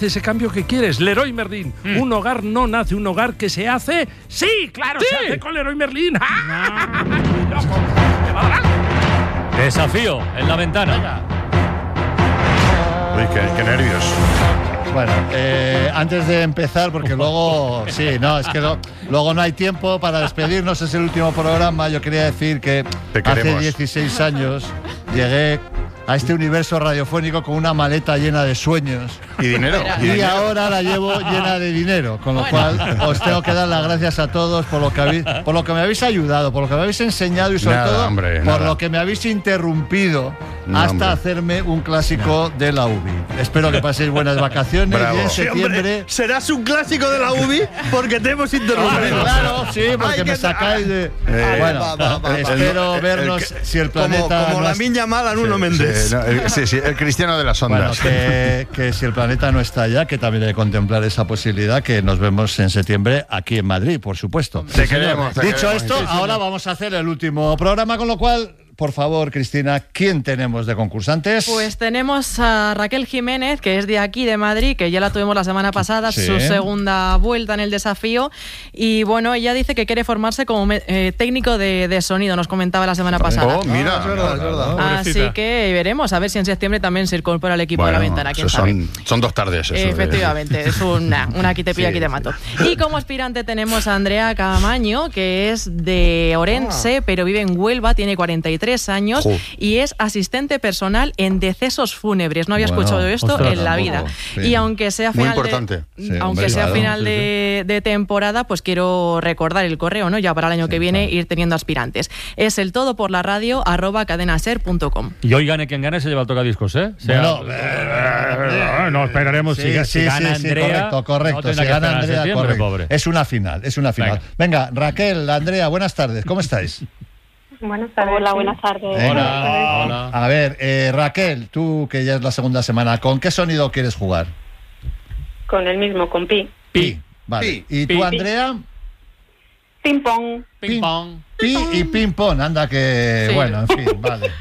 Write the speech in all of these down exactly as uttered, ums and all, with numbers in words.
ese cambio que quieres. Leroy Merlin, mm. un hogar no nace, un hogar que se hace. ¡Sí, claro! ¡Sí! Se hace con Leroy Merlin. ¡Ah! No. Desafío en la ventana. Venga. Uy, qué, qué nervios. Bueno, eh, antes de empezar, porque luego, sí, no, es que lo, luego no hay tiempo para despedirnos, es el último programa. Yo quería decir que hace dieciséis años llegué a este universo radiofónico con una maleta llena de sueños. Y dinero. Y, y ahora la llevo llena de dinero, con lo bueno. cual os tengo que dar las gracias a todos por lo que habéis, por lo que me habéis ayudado, por lo que me habéis enseñado y sobre nada, todo hombre, por nada. lo que me habéis interrumpido no, hasta hombre. hacerme un clásico no. de la U B I. Espero que paséis buenas vacaciones. Bravo. Y en Sí, septiembre hombre, serás un clásico de la U B I porque te hemos interrumpido. Claro, sí, porque Ay, me que... sacáis de… Eh, bueno, va, va, va, espero el, el, vernos el, si el planeta… Como, como no la es... miña mala en Nuno sí, Méndez. Sí, no, el, sí, sí, el cristiano de las ondas. Bueno, que, que si el planeta no está allá, que también hay que contemplar esa posibilidad, que nos vemos en septiembre aquí en Madrid, por supuesto. Te queremos, te Dicho queremos, esto, sí, sí, ahora no. vamos a hacer el último programa, con lo cual… Por favor, Cristina, ¿quién tenemos de concursantes? Pues tenemos a Raquel Jiménez, que es de aquí, de Madrid, que ya la tuvimos la semana pasada, sí. su segunda vuelta en el desafío. Y bueno, ella dice que quiere formarse como me, eh, técnico de, de sonido, nos comentaba la semana pasada. Oh, mira. Ah, es verdad, es verdad. Así que veremos, a ver si en septiembre también se incorpora al equipo bueno, de la ventana, quién son, sabe. son dos tardes eso. Efectivamente, es una, una aquí te pillo, sí, aquí te mato. Y como aspirante tenemos a Andrea Camaño, que es de Orense, ah. pero vive en Huelva, tiene cuarenta y tres años. Jo. Y es asistente personal en decesos fúnebres. No había bueno, escuchado esto ostras, en la vida. Sí. Y aunque sea final, muy importante. de, sí, aunque sea claro, final sí, de, de temporada, pues quiero recordar el correo, ¿no? Ya para el año sí, que viene claro. ir teniendo aspirantes. Es el todo por la radio arroba cadenaser punto com. Y hoy gane quien gane se lleva el tocadiscos, ¿eh? Sea, bueno, eh, no esperaremos sí, si, sí, si gana sí, Andrea. Sí, correcto, correcto. No si gana Andrea, correcto. Pobre. Es una final, es una final. Venga. Venga, Raquel, Andrea, buenas tardes. ¿Cómo estáis? Buenas tardes. Hola, buenas tardes. Hola, hola. A ver, eh, Raquel, tú que ya es la segunda semana, ¿con qué sonido quieres jugar? Con el mismo, con pi. Pi, vale. Pi. ¿Y pi. tú, Andrea? Ping pong. Ping pong. Pi y ping pong, anda que… Sí. Bueno, en fin, vale.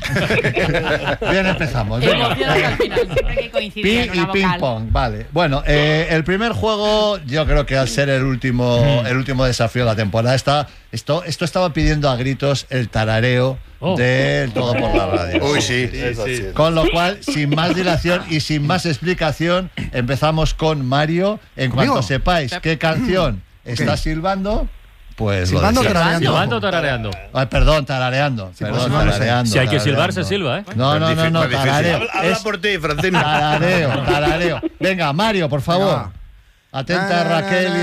Bien, empezamos. Venga. Al final. Pi y ping pong, vale. Bueno, eh, el primer juego, yo creo que al ser el último, el último desafío de la temporada, está, esto, esto estaba pidiendo a gritos el tarareo oh. del Todo por la Radio. Uy, sí. Sí, sí, sí. Con lo cual, sin más dilación y sin más explicación, empezamos con Mario. En cuanto ¿Conmigo? sepáis qué canción está silbando… Pues silbando o tarareando. Silbando o tarareando. Ay, perdón, tarareando. Sí, perdón, pues no lo sé. tarareando. Si hay que tarareando. silbar, se silba, ¿eh? No, no, no, no, tarareo. Habla, habla Es por ti, Francina. tarareo, tarareo. Venga, Mario, por favor. Venga. Atenta, Raquel.